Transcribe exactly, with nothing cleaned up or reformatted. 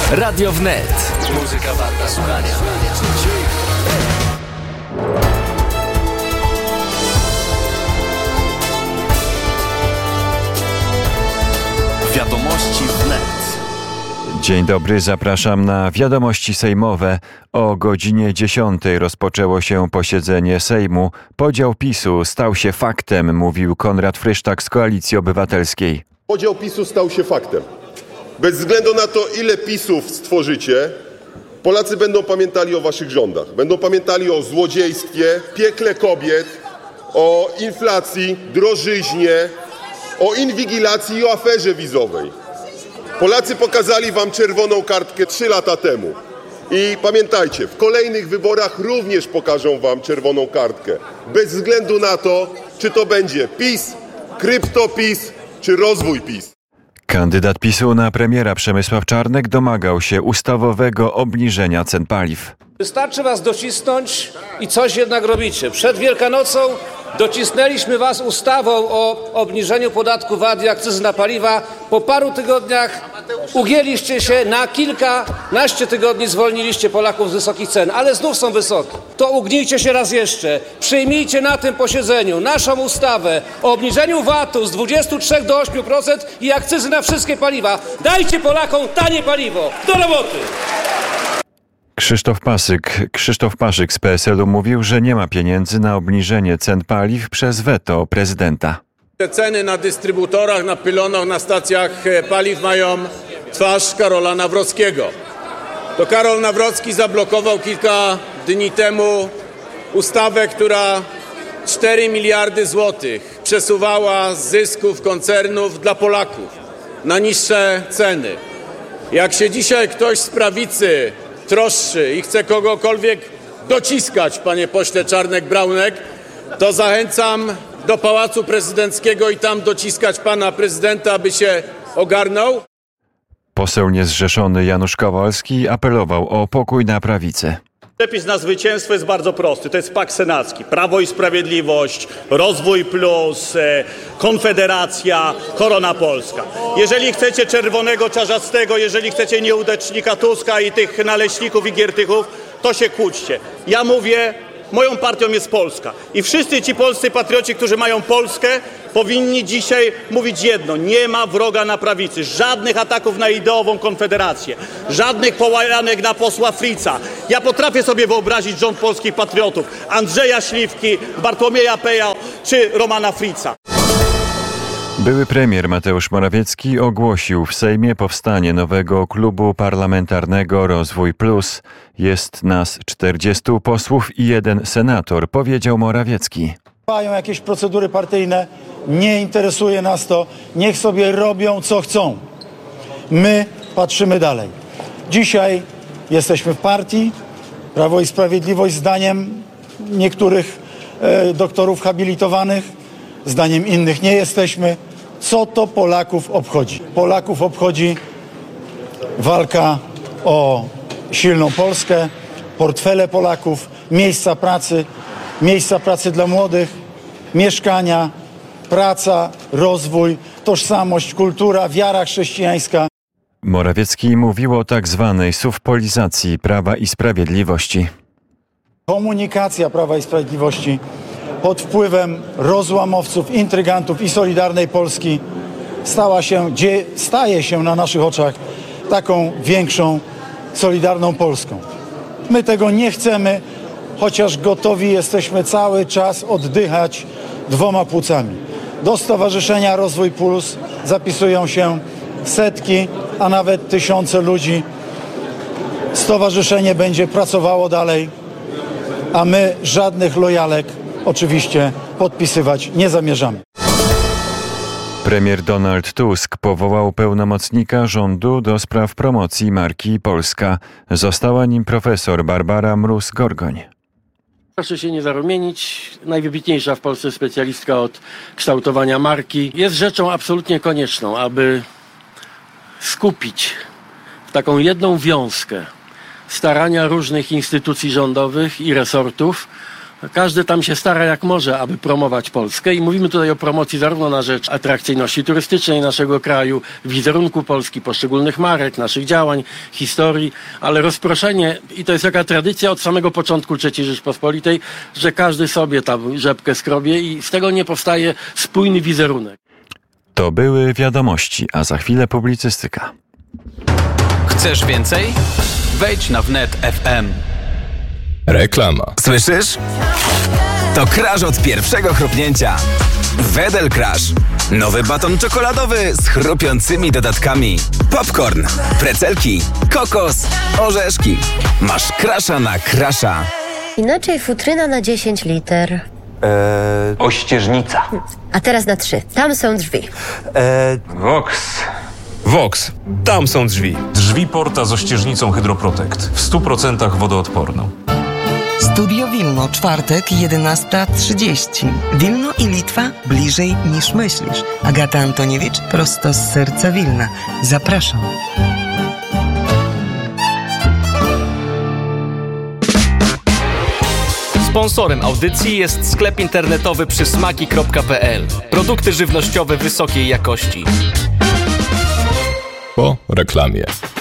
Radio Wnet. Muzyka warta słuchania. Wiadomości Wnet. Dzień dobry, zapraszam na Wiadomości Sejmowe. O godzinie dziesiątej rozpoczęło się posiedzenie Sejmu. Podział PiSu stał się faktem, mówił Konrad Frysztak z Koalicji Obywatelskiej. Podział PiSu stał się faktem. Bez względu na to, ile PiSów stworzycie, Polacy będą pamiętali o waszych rządach. Będą pamiętali o złodziejstwie, piekle kobiet, o inflacji, drożyźnie, o inwigilacji i o aferze wizowej. Polacy pokazali wam czerwoną kartkę trzy lata temu. I pamiętajcie, w kolejnych wyborach również pokażą wam czerwoną kartkę. Bez względu na to, czy to będzie PiS, kryptopis, czy rozwój PiS. Kandydat PiSu na premiera Przemysław Czarnek domagał się ustawowego obniżenia cen paliw. Wystarczy was docisnąć i coś jednak robicie. Przed Wielkanocą docisnęliśmy was ustawą o obniżeniu podatku V A T i akcyzy na paliwa. Po paru tygodniach ugięliście się, na kilkanaście tygodni zwolniliście Polaków z wysokich cen, ale znów są wysokie. To ugnijcie się raz jeszcze. Przyjmijcie na tym posiedzeniu naszą ustawę o obniżeniu V A T u z dwudziestu trzech do ośmiu procent i akcyzy na wszystkie paliwa. Dajcie Polakom tanie paliwo. Do roboty! Krzysztof Paszyk, Krzysztof Paszyk z P S L u mówił, że nie ma pieniędzy na obniżenie cen paliw przez weto prezydenta. Te ceny na dystrybutorach, na pylonach, na stacjach paliw mają twarz Karola Nawrockiego. To Karol Nawrocki zablokował kilka dni temu ustawę, która cztery miliardy złotych przesuwała z zysków koncernów dla Polaków na niższe ceny. Jak się dzisiaj ktoś z prawicy troszczy i chce kogokolwiek dociskać, panie pośle Czarnek-Braunek, to zachęcam do Pałacu Prezydenckiego i tam dociskać pana prezydenta, aby się ogarnął. Poseł niezrzeszony Janusz Kowalski apelował o pokój na prawicy. Przepis na zwycięstwo jest bardzo prosty. To jest pakt senacki. Prawo i Sprawiedliwość, Rozwój Plus, Konfederacja, Korona Polska. Jeżeli chcecie czerwonego czarzastego, jeżeli chcecie nieudacznika Tuska i tych naleśników i giertychów, to się kłóćcie. Ja mówię, moją partią jest Polska. I wszyscy ci polscy patrioci, którzy mają Polskę, powinni dzisiaj mówić jedno. Nie ma wroga na prawicy. Żadnych ataków na ideową Konfederację. Żadnych połajanek na posła Fritza. Ja potrafię sobie wyobrazić rząd polskich patriotów. Andrzeja Śliwki, Bartłomieja Peja czy Romana Fritza. Były premier Mateusz Morawiecki ogłosił w Sejmie powstanie nowego klubu parlamentarnego Rozwój Plus. Jest nas czterdziestu posłów i jeden senator, powiedział Morawiecki. Mają jakieś procedury partyjne, nie interesuje nas to, niech sobie robią co chcą. My patrzymy dalej. Dzisiaj jesteśmy w partii, Prawo i Sprawiedliwość zdaniem niektórych e, doktorów habilitowanych, zdaniem innych nie jesteśmy. Co to Polaków obchodzi? Polaków obchodzi walka o silną Polskę, portfele Polaków, miejsca pracy, miejsca pracy dla młodych, mieszkania, praca, rozwój, tożsamość, kultura, wiara chrześcijańska. Morawiecki mówił o tak zwanej suwpolizacji Prawa i Sprawiedliwości. Komunikacja Prawa i Sprawiedliwości pod wpływem rozłamowców, intrygantów i Solidarnej Polski stała się, staje się na naszych oczach taką większą, solidarną Polską. My tego nie chcemy, chociaż gotowi jesteśmy cały czas oddychać dwoma płucami. Do Stowarzyszenia Rozwój Plus zapisują się setki, a nawet tysiące ludzi. Stowarzyszenie będzie pracowało dalej, a my żadnych lojalek oczywiście podpisywać nie zamierzamy. Premier Donald Tusk powołał pełnomocnika rządu do spraw promocji marki Polska. Została nim profesor Barbara Mróz-Gorgoń. Proszę się nie zarumienić. Najwybitniejsza w Polsce specjalistka od kształtowania marki. Jest rzeczą absolutnie konieczną, aby skupić w taką jedną wiązkę starania różnych instytucji rządowych i resortów Każdy tam się stara jak może, aby promować Polskę i mówimy tutaj o promocji zarówno na rzecz atrakcyjności turystycznej naszego kraju, wizerunku Polski, poszczególnych marek, naszych działań, historii, ale rozproszenie, i to jest taka tradycja od samego początku trzeciej Rzeczpospolitej, że każdy sobie tam rzepkę skrobie i z tego nie powstaje spójny wizerunek. To były wiadomości, a za chwilę publicystyka. Chcesz więcej? Wejdź na wnet kropka ef em. Reklama. Słyszysz? To crash od pierwszego chrupnięcia. Wedel Crash. Nowy baton czekoladowy z chrupiącymi dodatkami. Popcorn, precelki, kokos, orzeszki. Masz crasha na crasha. Inaczej futryna na dziesięć liter. Eee, ościeżnica. A teraz na trzy. Tam są drzwi. Eee, Vox. Vox. Tam są drzwi. Drzwi Porta z ościeżnicą Hydroprotect. W stu procentach wodoodporną. Studio Wilno, czwartek, jedenasta trzydzieści. Wilno i Litwa bliżej niż myślisz. Agata Antoniewicz, prosto z serca Wilna. Zapraszam. Sponsorem audycji jest sklep internetowy przysmaki kropka pe el. Produkty żywnościowe wysokiej jakości. Po reklamie.